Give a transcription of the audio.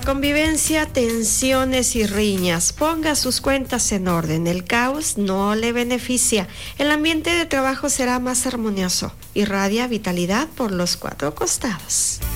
Convivencia, tensiones y riñas. Ponga sus cuentas en orden. El caos no le beneficia. El ambiente de trabajo será más armonioso. Irradia vitalidad por los 4 costados.